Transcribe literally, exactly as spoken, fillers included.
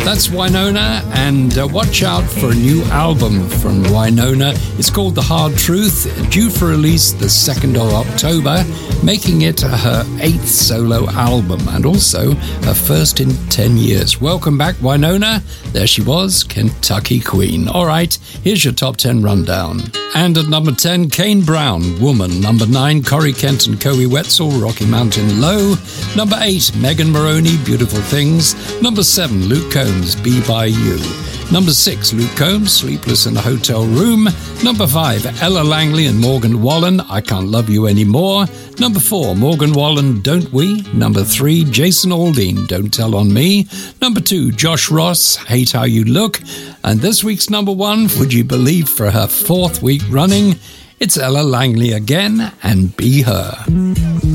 That's Wynonna, and uh, watch out for a new album from Wynonna. It's called The Hard Truth, due for release the second of October, making it her eighth solo album and also her first in ten years. Welcome back, Wynonna. There she was, Kentucky Queen. All right, here's your top ten rundown. And at number ten, Kane Brown, Woman. Number nine, Corey Kent and Coe Wetzel, Rocky Mountain Low. Number eight, Megan Moroney, Beautiful Things. Number seven, Luke Combs, Be By You. Number six, Luke Combs, Sleepless in a Hotel Room. Number five, Ella Langley and Morgan Wallen, I Can't Love You Anymore. Number four, Morgan Wallen, Don't We? Number three, Jason Aldean, Don't Tell on Me. Number two, Josh Ross, Hate How You Look. And this week's number one, would you believe, for her fourth week running, it's Ella Langley again, and Be Her.